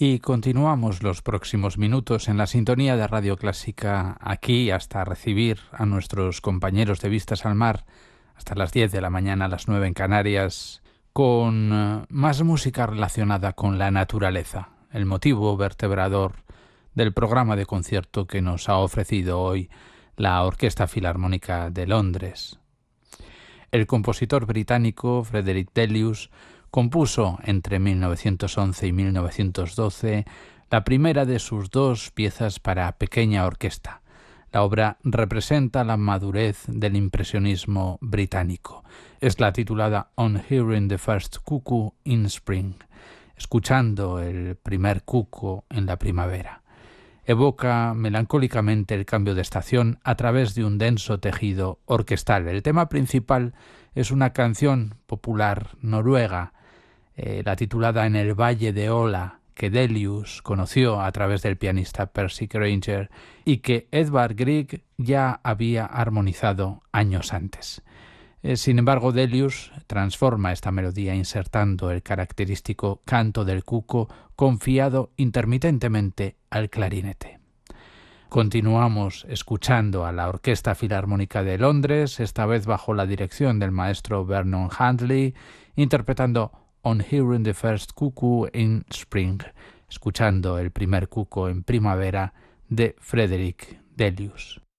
Y continuamos los próximos minutos en la sintonía de Radio Clásica, aquí hasta recibir a nuestros compañeros de Vistas al Mar, hasta las 10 de la mañana, las 9 en Canarias, con más música relacionada con la naturaleza, el motivo vertebrador del programa de concierto que nos ha ofrecido hoy la Orquesta Filarmónica de Londres. El compositor británico Frederick Delius compuso entre 1911 y 1912 la primera de sus dos piezas para pequeña orquesta. La obra representa la madurez del impresionismo británico. Es la titulada On Hearing the First Cuckoo in Spring, escuchando el primer cuco en la primavera. Evoca melancólicamente el cambio de estación a través de un denso tejido orquestal. El tema principal es una canción popular noruega, la titulada En el Valle de Ola, que Delius conoció a través del pianista Percy Grainger y que Edvard Grieg ya había armonizado años antes. Sin embargo, Delius transforma esta melodía insertando el característico canto del cuco confiado intermitentemente al clarinete. Continuamos escuchando a la Orquesta Filarmónica de Londres, esta vez bajo la dirección del maestro Vernon Handley, interpretando On Hearing the First Cuckoo in Spring, escuchando el primer cuco en primavera de Frederick Delius.